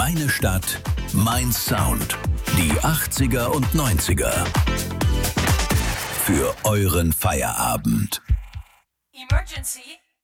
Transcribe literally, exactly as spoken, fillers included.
Meine Stadt, mein Sound. Die achtziger und neunziger. Für euren Feierabend. Emergency.